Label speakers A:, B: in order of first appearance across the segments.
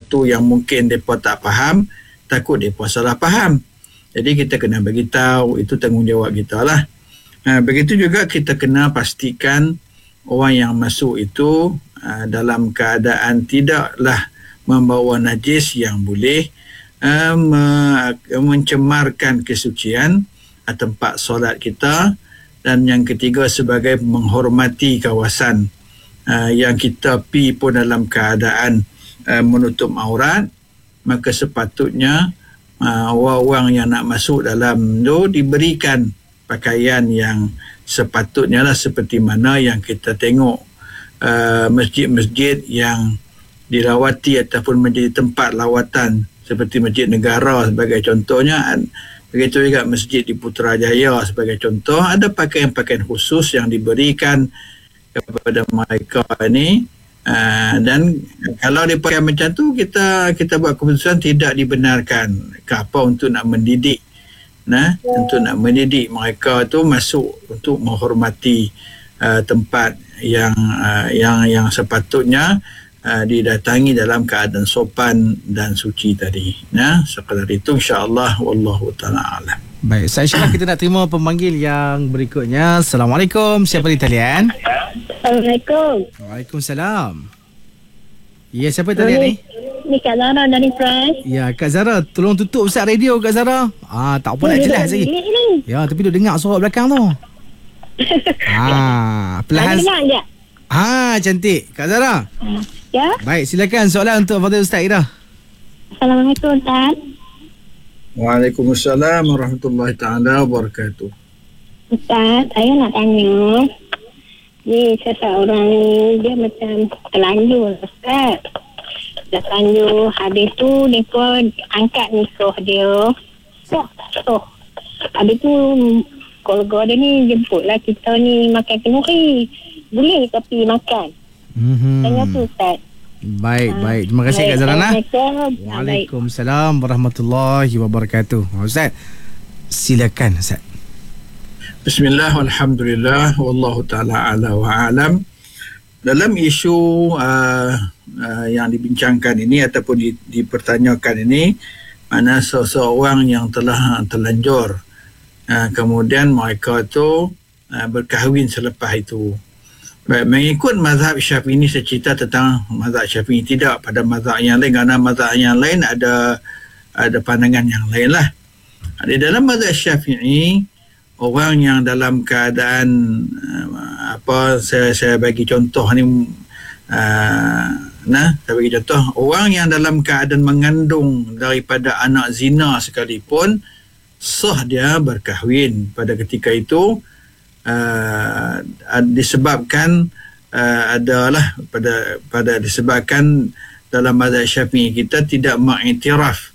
A: sesuatu yang mungkin mereka tak faham, takut mereka salah faham. Jadi kita kena bagi tahu, itu tanggungjawab kita lah. Begitu juga kita kena pastikan orang yang masuk itu dalam keadaan tidaklah membawa najis yang boleh mencemarkan kesucian tempat solat kita. Dan yang ketiga, sebagai menghormati kawasan yang kita pi pun dalam keadaan menutup aurat, maka sepatutnya orang-orang yang nak masuk dalam tu diberikan pakaian yang sepatutnya lah, seperti mana yang kita tengok masjid-masjid yang dilawati ataupun menjadi tempat lawatan seperti Masjid Negara sebagai contohnya. Begitu juga masjid di Putrajaya sebagai contoh, ada pakaian-pakaian khusus yang diberikan kepada mereka ini. Dan kalau dipakai macam tu, kita buat keputusan tidak dibenarkan. Apa untuk nak mendidik, untuk nak mendidik mereka tu masuk untuk menghormati tempat yang sepatutnya didatangi dalam keadaan sopan dan suci tadi. Sekadar itu, insya-Allah, wallahu taala alam.
B: Baik, insya-Allah kita nak terima pemanggil yang berikutnya. Assalamualaikum, siapa di talian?
C: Assalamualaikum.
B: Waalaikumsalam. Ya, siapa di talian ni?
C: Ni Kak Zara dari Fresh.
B: Ya, Kak Zara, tolong tutup Ustaz radio Kak Zara. Tak apa nak jelas lagi. Ya, tapi duk dengar suara belakang tu. Perlahan.
C: Dengar je.
B: Cantik. Kak Zara.
C: Ya.
B: Baik, silakan soalan untuk Fadil Ustaz Ida.
C: Assalamualaikum Ustaz.
A: Waalaikumsalam warahmatullahi taala wabarakatuh.
C: Ustaz, saya nak tanya. Ni seseorang dia macam terlanjur Ustaz. Dah terlanjur, habis tu mereka angkat musuh dia. Habis tu keluarga dia ni jemputlah kita ni makan kenduri. Boleh ke pergi makan? Tanya tu Ustaz.
B: Baik. Terima kasih Kak Zarana. Waalaikumsalam warahmatullahi wabarakatuh. Ustaz, silakan Ustaz.
A: Bismillah, alhamdulillah, wallahu ta'ala ala wa alam. Dalam isu yang dibincangkan ini ataupun dipertanyakan ini, mana seseorang yang telah terlanjur, kemudian mereka itu berkahwin selepas itu. Baik, mengikut mazhab Syafi'i ini, saya cerita tentang mazhab Syafi'i, tidak pada mazhab yang lain, kerana mazhab yang lain ada pandangan yang lain lah. Di dalam mazhab Syafi'i, orang yang dalam keadaan saya bagi contoh ni, saya bagi contoh, orang yang dalam keadaan mengandung daripada anak zina sekalipun, sah dia berkahwin pada ketika itu. Disebabkan adalah disebabkan dalam mazhab Syafi'i kita tidak mengiktiraf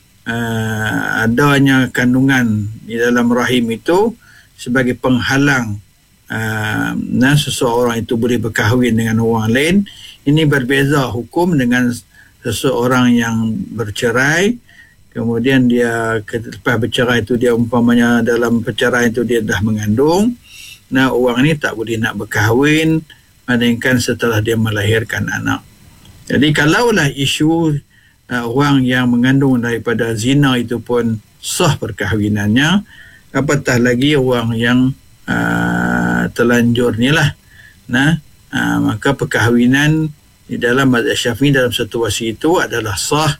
A: adanya kandungan di dalam rahim itu sebagai penghalang seseorang itu boleh berkahwin dengan orang lain. Ini berbeza hukum dengan seseorang yang bercerai, kemudian dia lepas bercerai itu, dia umpamanya dalam perceraian itu dia dah mengandung. Orang ni tak boleh nak berkahwin melainkan setelah dia melahirkan anak. Jadi kalaulah isu orang yang mengandung daripada zina itu pun sah perkahwinannya, apatah lagi orang yang terlanjur ni lah. Maka perkahwinan di dalam mazhab Syafi'i dalam situasi itu adalah sah.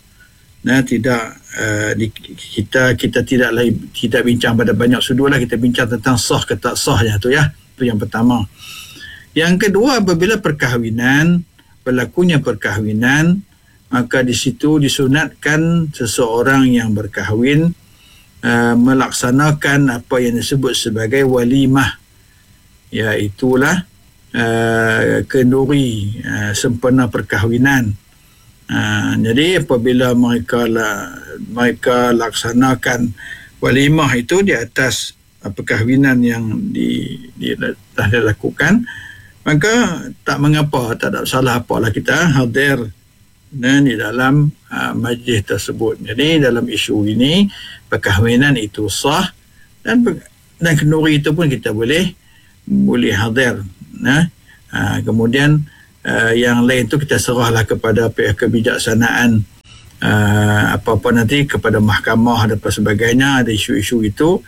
A: Kita tidak bincang pada banyak sudut lah, kita bincang tentang sah ke tak sahnya tu ya. Itu yang pertama. Yang kedua, apabila berlakunya perkahwinan, maka di situ disunatkan seseorang yang berkahwin melaksanakan apa yang disebut sebagai walimah, iaitulah kenduri sempena perkahwinan. Jadi apabila mereka laksanakan walimah itu di atas perkahwinan yang telah dilakukan, maka tak mengapa, tak ada salah apalah kita hadir di dalam majlis tersebut. Jadi dalam isu ini perkahwinan itu sah, dan kenduri itu pun kita boleh hadir. Kemudian yang lain tu kita serahlah kepada pihak kebijaksanaan apa-apa nanti kepada mahkamah dan sebagainya, ada isu-isu itu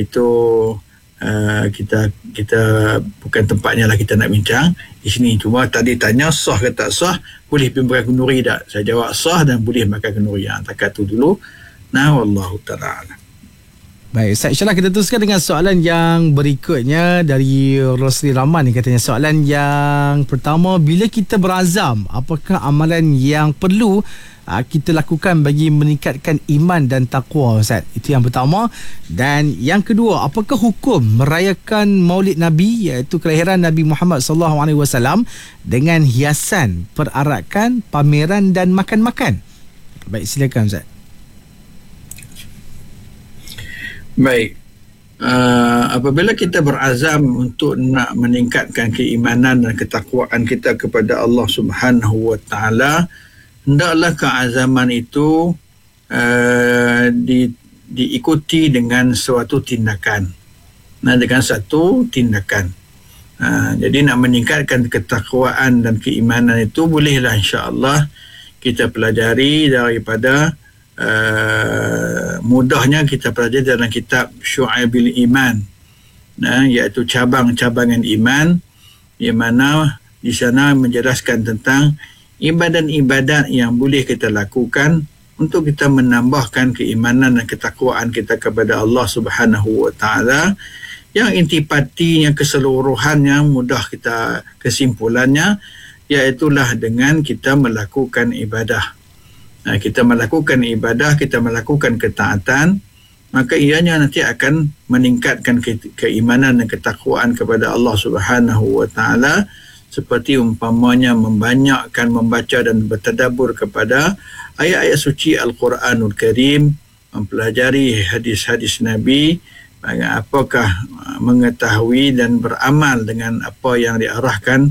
A: kita bukan tempatnya lah kita nak bincang di sini. Cuma tadi tanya sah ke tak sah, boleh pergi makan kenduri tak? Saya jawab sah dan boleh makan kenduri. Takat tu dulu. Wallahu ta'ala.
B: Baik, Ustaz, insyaAllah kita teruskan dengan soalan yang berikutnya dari Rosli Rahman ni. Katanya soalan yang pertama, bila kita berazam, apakah amalan yang perlu kita lakukan bagi meningkatkan iman dan taqwa, Ustaz? Itu yang pertama. Dan yang kedua, apakah hukum merayakan Maulid Nabi, iaitu kelahiran Nabi Muhammad SAW, dengan hiasan, perarakan, pameran dan makan-makan? Baik, silakan, Ustaz.
A: Baik, apabila kita berazam untuk nak meningkatkan keimanan dan ketakwaan kita kepada Allah Subhanahu Wa Taala, hendaklah keazaman itu diikuti dengan suatu tindakan. Jadi nak meningkatkan ketakwaan dan keimanan itu bolehlah insya-Allah kita pelajari daripada mudahnya kita pelajari dalam kitab Syu'abil Iman, iaitu cabang-cabangan iman, di mana di sana menjelaskan tentang ibadat-ibadat yang boleh kita lakukan untuk kita menambahkan keimanan dan ketakwaan kita kepada Allah Subhanahu Wa Taala, yang intipatinya keseluruhannya mudah kita kesimpulannya, iaitulah dengan kita melakukan ibadah. Kita melakukan ibadah, kita melakukan ketaatan, maka ianya nanti akan meningkatkan keimanan dan ketakwaan kepada Allah Subhanahu Wa Taala, seperti umpamanya membanyakkan membaca dan bertadabbur kepada ayat-ayat suci Al-Quranul Karim, mempelajari hadis-hadis Nabi, apakah mengetahui dan beramal dengan apa yang diarahkan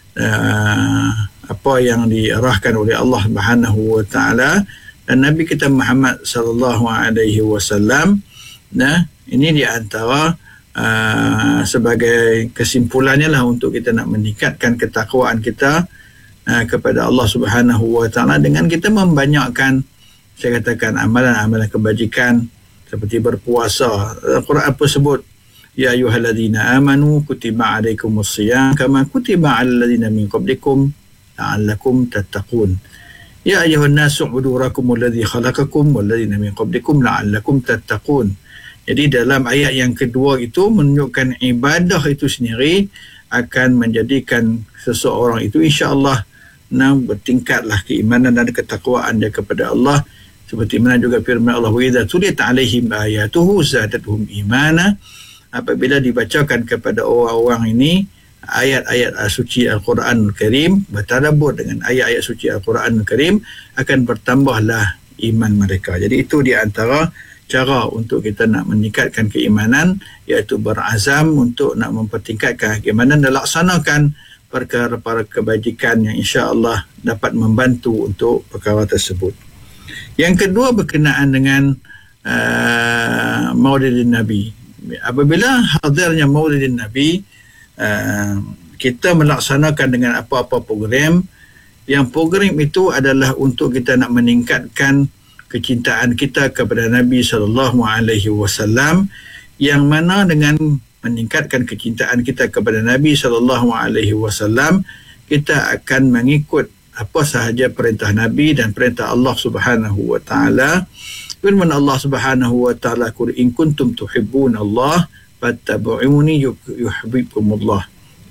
A: oleh Allah Subhanahu Wa Taala dan Nabi kita Muhammad sallallahu alaihi wasallam. Ini di antara sebagai kesimpulannya lah untuk kita nak meningkatkan ketakwaan kita kepada Allah Subhanahu Wa Taala dengan kita membanyakkan, saya katakan, amalan-amalan kebajikan seperti berpuasa. Al-Quran pun sebut, ya ayyuhalladzina amanu kutiba alaikumusiyam kama kutiba alal ladzina min qablikum la'allakum tattaqun. Ya ayyuhan nasu ubudu rabbakum alladzi khalaqakum wal ladzina min qablikum la'allakum tattaqun. Jadi dalam ayat yang kedua itu menunjukkan ibadah itu sendiri akan menjadikan seseorang itu insya-Allah bertingkatlah keimanan dan ketakwaan dia kepada Allah, seperti mana juga firman Allah, wa idza tuliyat alaihim ayatuhu zadatuhum imana. Apabila dibacakan kepada orang-orang ini ayat-ayat suci Al-Quranul Karim, bertadabbur dengan ayat-ayat suci Al-Quranul Karim, akan bertambahlah iman mereka. Jadi itu di antara cara untuk kita nak meningkatkan keimanan, iaitu berazam untuk nak mempertingkatkan keimanan dan laksanakan perkara-perkara kebajikan yang insya-Allah dapat membantu untuk perkara tersebut. Yang kedua berkenaan dengan Maulidin Nabi. Apabila hadirnya Maulidin Nabi, kita melaksanakan dengan apa-apa program, yang program itu adalah untuk kita nak meningkatkan kecintaan kita kepada Nabi SAW, yang mana dengan meningkatkan kecintaan kita kepada Nabi SAW, kita akan mengikut apa sahaja perintah Nabi dan perintah Allah Subhanahu Wa Taala. Firman Allah Subhanahu Wa Taala, qul in kuntum tuhibbun Allah fattabi'uni yuhibbukumullah.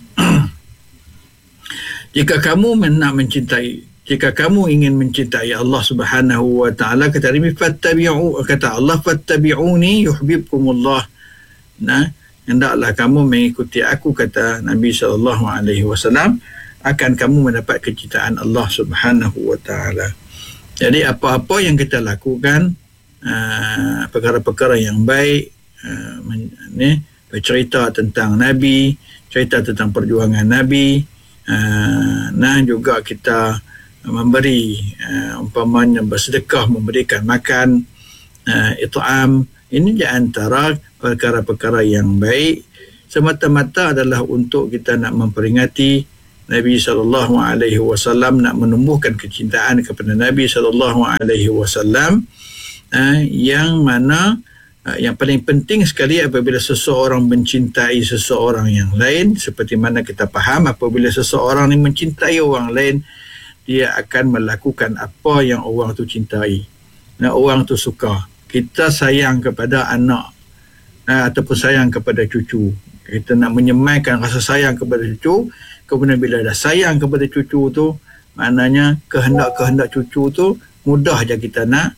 A: Jika kamu ingin mencintai Allah Subhanahu Wa Taala, kata Nabi, kata Allah, fattabi'uni yuhibbukumullah. Hendaklah kamu mengikuti aku, kata Nabi SAW, akan kamu mendapat kecintaan Allah Subhanahu Wa Taala. Jadi apa-apa yang kita lakukan, perkara-perkara yang baik, bercerita tentang Nabi, cerita tentang perjuangan Nabi, juga kita memberi, umpamanya bersedekah, memberikan makan, it'am. Ini di antara perkara-perkara yang baik, semata-mata adalah untuk kita nak memperingati Nabi SAW, nak menumbuhkan kecintaan kepada Nabi SAW, yang mana yang paling penting sekali apabila seseorang mencintai seseorang yang lain, seperti mana kita faham, apabila seseorang ni mencintai orang lain, dia akan melakukan apa yang orang tu cintai, orang tu suka. Kita sayang kepada anak, ataupun sayang kepada cucu, kita nak menyemaikan rasa sayang kepada cucu. Kemudian bila dah sayang kepada cucu tu, maknanya kehendak-kehendak cucu tu mudah je kita nak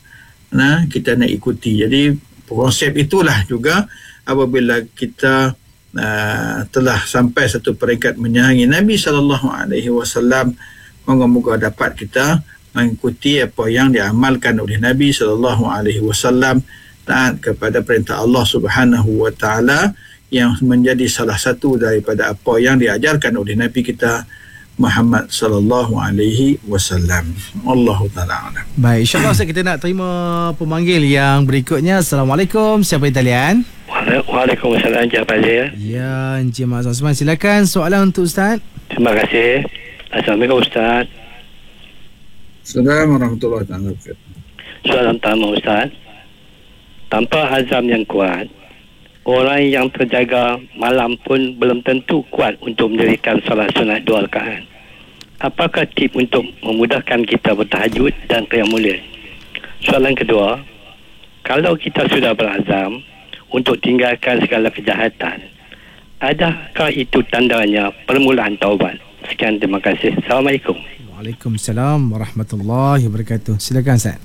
A: ikuti. Jadi konsep itulah juga apabila kita telah sampai satu peringkat menyayangi Nabi SAW, moga-moga dapat kita mengikuti apa yang diamalkan oleh Nabi SAW, taat kepada perintah Allah Subhanahu Wa Taala, yang menjadi salah satu daripada apa yang diajarkan oleh Nabi kita Muhammad sallallahu alaihi wasallam. Allahu taala alam.
B: Baik, insya-Allah kita nak terima pemanggil yang berikutnya. Assalamualaikum, siapa di talian?
D: Waalaikumsalam, Encik Fazil.
B: Ya, Encik Mak Osman, silakan soalan untuk Ustaz.
D: Terima kasih. Assalamualaikum Ustaz.
A: Assalamualaikum warahmatullahi wabarakatuh.
D: Soalan pertama Ustaz. Tanpa azam yang kuat, orang yang terjaga malam pun belum tentu kuat untuk mendirikan solat sunat 2 rakaat. Apakah tip untuk memudahkan kita bertahajud dan qiyamul lail? Soalan kedua, kalau kita sudah berazam untuk tinggalkan segala kejahatan, adakah itu tandanya permulaan taubat? Sekian, terima kasih. Assalamualaikum.
B: Waalaikumsalam warahmatullahi wabarakatuh. Silakan Ustaz.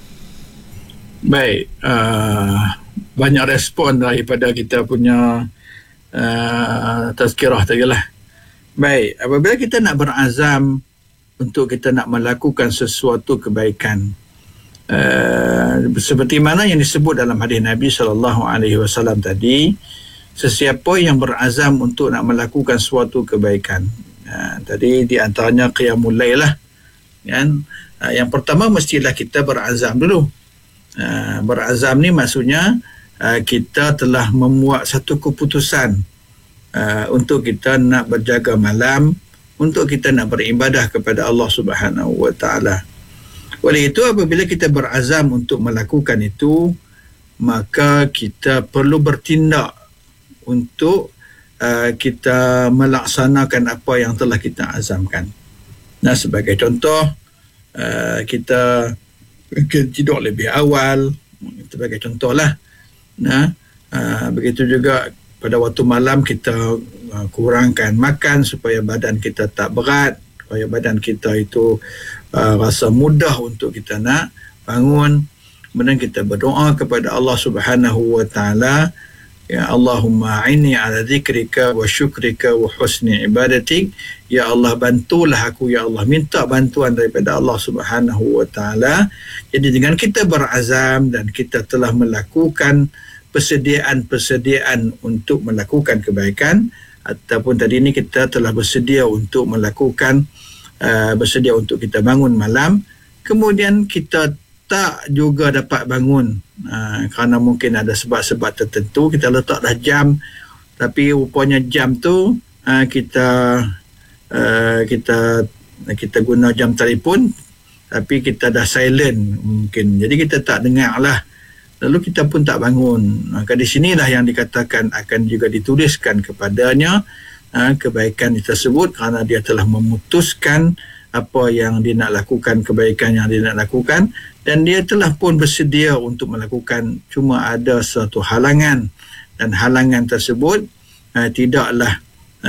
A: Baik, banyak respon daripada kita punya tazkirah tadi lah. Baik, apabila kita nak berazam untuk kita nak melakukan sesuatu kebaikan, seperti mana yang disebut dalam hadis Nabi SAW tadi, sesiapa yang berazam untuk nak melakukan suatu kebaikan, tadi di antaranya qiyamul lail lah, kan? Yang pertama mestilah kita berazam dulu. Berazam ni maksudnya kita telah membuat satu keputusan untuk kita nak berjaga malam, untuk kita nak beribadah kepada Allah Subhanahu Wa Taala. Oleh itu apabila kita berazam untuk melakukan itu, maka kita perlu bertindak untuk kita melaksanakan apa yang telah kita azamkan. Nah, sebagai contoh, kita tidur lebih awal, sebagai contohlah. Nah, begitu juga pada waktu malam kita kurangkan makan supaya badan kita tak berat, supaya badan kita itu rasa mudah untuk kita nak bangun. Kemudian kita berdoa kepada Allah Subhanahu Wa Taala, ya Allahumma a'inni ala zikrika wa syukrika wa husni ibadatik. Ya Allah, bantulah aku, ya Allah, minta bantuan daripada Allah Subhanahu Wa Taala. Jadi dengan kita berazam dan kita telah melakukan persediaan untuk melakukan kebaikan, ataupun tadi ini kita telah bersedia untuk melakukan bersedia untuk kita bangun malam, kemudian kita tak juga dapat bangun kerana mungkin ada sebab-sebab tertentu, kita letak dah jam, tapi rupanya jam tu kita guna jam telefon, tapi kita dah silent mungkin, jadi kita tak dengar lah, lalu kita pun tak bangun. Maka di sinilah yang dikatakan akan juga dituliskan kepadanya kebaikan tersebut, kerana dia telah memutuskan apa yang dia nak lakukan, kebaikan yang dia nak lakukan, dan dia telah pun bersedia untuk melakukan. Cuma ada satu halangan, dan halangan tersebut tidaklah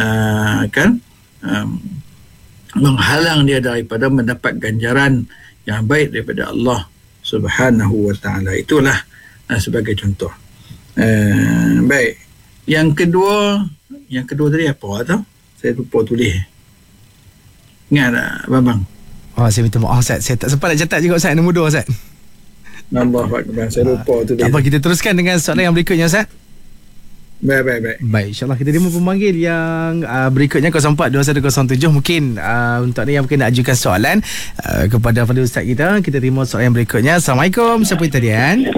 A: menghalang dia daripada mendapat ganjaran yang baik daripada Allah Subhanahu Wa Taala. Itulah sebagai contoh. Baik, yang kedua tadi apa tau? Saya lupa tulis. Ingat tak Bambang?
B: Oh, saya minta maaf Ustaz, saya tak sempat nak catat juga Ustaz, nombor 2 Ustaz.
A: Nambah saya lupa tulis.
B: Apa, kita teruskan dengan soalan yang berikutnya Ustaz?
A: Baik.
B: InsyaAllah kita terima pemanggil yang berikutnya 042107. Mungkin untuk ni yang mungkin nak ajukan soalan kepada Ustaz kita. Kita terima soalan yang berikutnya. Assalamualaikum, siapa itu tadi?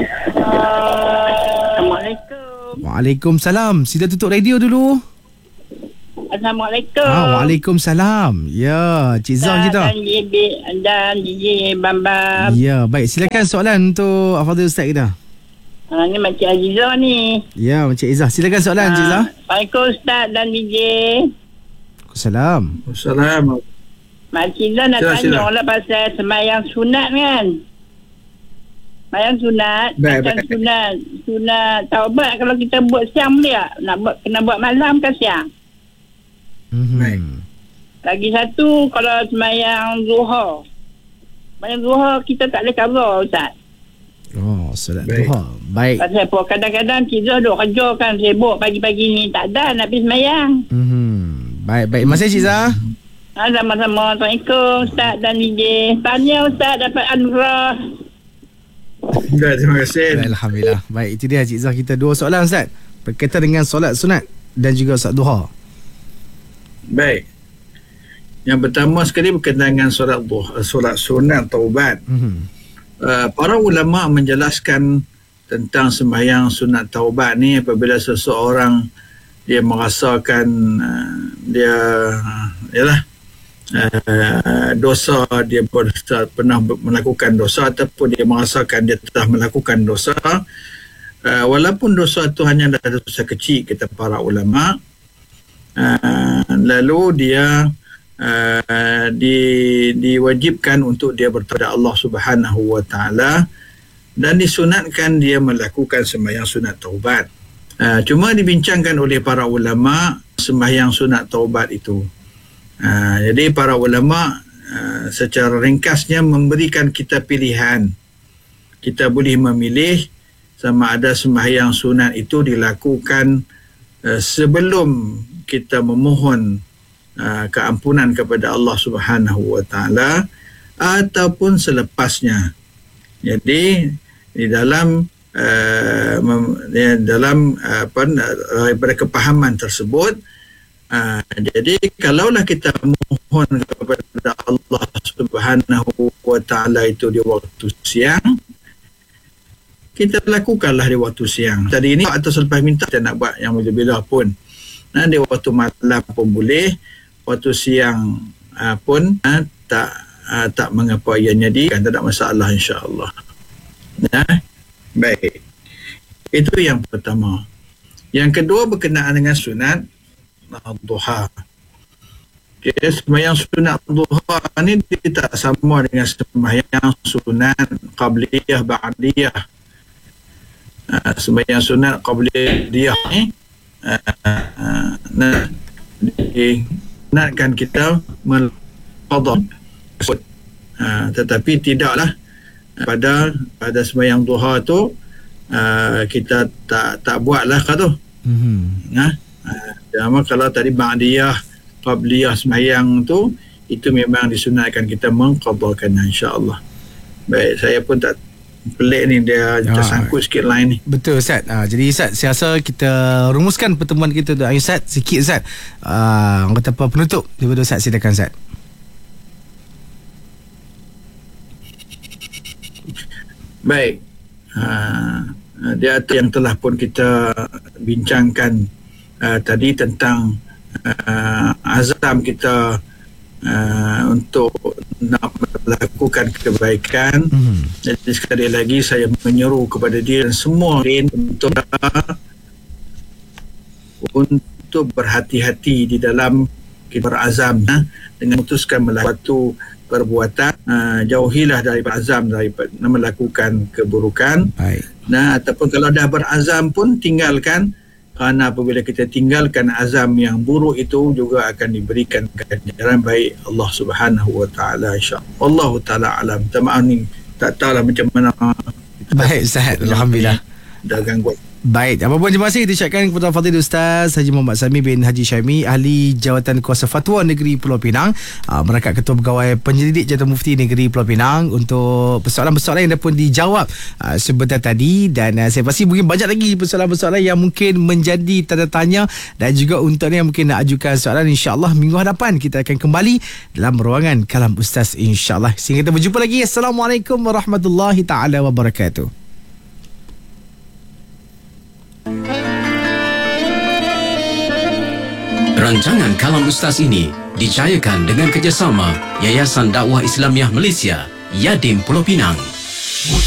C: Assalamualaikum.
B: Waalaikumsalam. Sila tutup radio dulu.
C: Assalamualaikum.
B: Waalaikumsalam. Ya, Cik Zah kita.
C: Dan DJ Bambam.
B: Ya, baik. Silakan soalan untuk Al-Fadhil Ustaz kita.
C: Ni Makcik Azizah ni.
B: Ya, Cik Izzah. Silakan soalan, Cik Izzah.
C: Assalamualaikum Ustaz dan DJ.
B: Assalamualaikum.
A: Assalamualaikum.
C: Makcik Izzah nak tanya lah pasal sembahyang sunat kan. Sembahyang sunat. Macam sunat taubat kalau kita buat siang boleh tak? Kena buat malam ke siang?
A: Baik.
C: Lagi satu, kalau sembahyang zuhur. Sembahyang zuhur kita tak boleh cover Ustaz.
B: Oh, solat duha. Baik.
C: Pasal apa? Kadang-kadang Cik Zah duk kerja kan, sibuk pagi-pagi ni. Tak ada nak pergi sembahyang.
B: Baik. Terima kasih, Cik Zah.
C: Sama-sama. Assalamualaikum Ustaz dan DJ. Tanya Ustaz dapat anugerah.
A: Terima kasih.
B: Alhamdulillah. Baik, itu dia Cik Zah kita. Dua soalan, Ustaz. Berkaitan dengan solat sunat dan juga solat duha.
A: Baik. Yang pertama sekali berkaitan dengan solat duha, solat sunat taubat. Para ulama menjelaskan tentang sembahyang sunat taubat ni apabila seseorang dia merasakan dosa, dia pernah melakukan dosa ataupun dia merasakan dia telah melakukan dosa, walaupun dosa itu hanya dosa kecil kata para ulama, lalu dia diwajibkan untuk dia bertaubat Allah Subhanahu wa taala dan disunatkan dia melakukan sembahyang sunat taubat. Cuma dibincangkan oleh para ulama sembahyang sunat taubat itu. Jadi para ulama secara ringkasnya memberikan kita pilihan. Kita boleh memilih sama ada sembahyang sunat itu dilakukan sebelum kita memohon keampunan kepada Allah Subhanahu wa taala ataupun selepasnya. Jadi di dalam daripada kepahaman tersebut, jadi kalaulah kita mohon kepada Allah Subhanahu wa taala itu di waktu siang, kita lakukanlah di waktu siang. Tadi ini atau selepas minta kita nak buat yang bila-bila pun. Di waktu malam pun boleh, waktu siang pun tak mengapa ianya kan, tak ada masalah insya-Allah. Baik. Itu yang pertama. Yang kedua berkenaan dengan sunat duha. Sembahyang sunat duha ni dia tak sama dengan sembahyang sunat qabliyah ba'diyah. Sembahyang sunat qabliyah ni nakkan kita melqadha, tetapi tidaklah pada sembahyang duha tu kita tak buatlah tu. Kalau tadi ba'diyah qabliyah sembahyang tu itu memang disunatkan kita mengqadhakan insya-Allah. Baik, saya pun tak pelik ni, dia tersangkut sikit line ni.
B: Betul Ustaz. Jadi Ustaz, saya rasa kita rumuskan pertemuan kita tu Ustaz sikit Ustaz. Kata apa penutup daripada Ustaz, silakan Ustaz.
A: Baik. Dia yang telah pun kita bincangkan tadi tentang azam kita untuk nak melakukan kebaikan. Jadi sekali lagi saya menyeru kepada dia dan semua untuk berhati-hati di dalam kita berazam dengan memutuskan melakukan perbuatan, jauhilah daripada azam daripada melakukan keburukan.
B: Baik.
A: Ataupun kalau dah berazam pun tinggalkan, kerana apabila kita tinggalkan azam yang buruk itu juga akan diberikan ganjaran baik Allah Subhanahu wa taala insya-Allah. Allah taala alam. Maaf ni tak tahulah macam mana.
B: Baik Ustaz, alhamdulillah.
A: Dah gangguan.
B: Baik, apa pun terima kasih kita ucapkan kepada Fadhil Ustaz Haji Muhammad Sami bin Haji Syami, Ahli Jawatan Kuasa Fatwa Negeri Pulau Pinang, merangkap Ketua Pegawai Penyelidik Jabatan Mufti Negeri Pulau Pinang, untuk persoalan-persoalan yang dah pun dijawab sebentar tadi. Dan saya pasti mungkin banyak lagi persoalan-persoalan yang mungkin menjadi tanda tanya, dan juga untuk yang mungkin nak ajukan soalan, insya-Allah minggu hadapan kita akan kembali dalam ruangan Kalam Ustaz insya-Allah. Sehingga kita berjumpa lagi. Assalamualaikum warahmatullahi taala wabarakatuh.
E: Rancangan Kalam Ustaz ini dijayakan dengan kerjasama Yayasan Dakwah Islamiah Malaysia, Yadim Pulau Pinang.